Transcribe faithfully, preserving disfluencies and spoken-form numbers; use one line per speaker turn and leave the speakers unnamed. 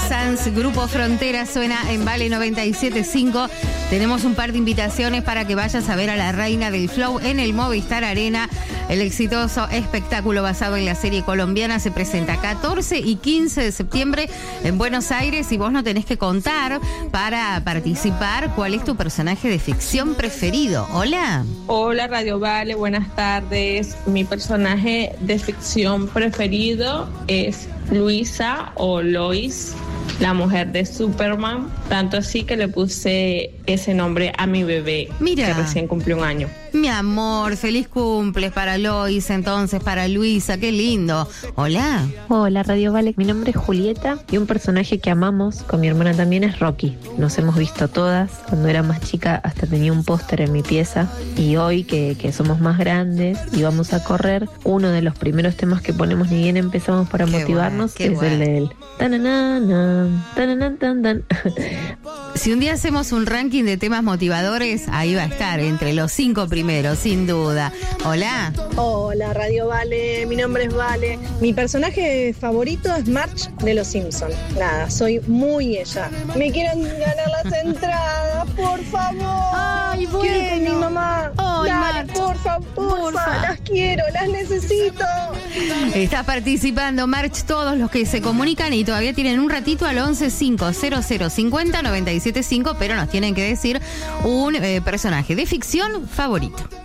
Sanz, Grupo Frontera, suena en Vale noventa y siete punto cinco. Tenemos un par de invitaciones para que vayas a ver a la Reina del Flow en el Movistar Arena. El exitoso espectáculo basado en la serie colombiana se presenta catorce y quince de septiembre en Buenos Aires, y vos no tenés que contar para participar cuál es tu personaje de ficción preferido. Hola.
Hola Radio Vale, buenas tardes. Mi personaje de ficción preferido es Luisa o Lois, la mujer de Superman, tanto así que le puse ese nombre a mi bebé. Mira, que recién cumplió un año.
Mi amor, feliz cumples para Lois, entonces para Luisa, qué lindo. Hola.
Hola Radio Vale, mi nombre es Julieta y un personaje que amamos con mi hermana también es Rocky. Nos hemos visto todas, cuando era más chica hasta tenía un póster en mi pieza, y hoy que, que somos más grandes y vamos a correr, uno de los primeros temas que ponemos ni bien empezamos para qué motivarnos bueno, es bueno. el de él. Tanananan, tananan, tan, tan.
Si un día hacemos un ranking de temas motivadores, ahí va a estar, entre los cinco primeros, sin duda. Hola.
Hola, Radio Vale, mi nombre es Vale. Mi personaje favorito es Marge de Los Simpsons. Nada, soy muy ella. Me quieren ganar las entradas, por favor.
Ay, bueno.
¿Qué, mi mamá?
Ay,
Dale, porfa, porfa, porfa, las quiero, las necesito.
Está participando Marge, todos los que se comunican y todavía tienen un ratito al once cinco cero cero cincuenta noventa y siete cinco, pero nos tienen que decir un eh, personaje de ficción favorito.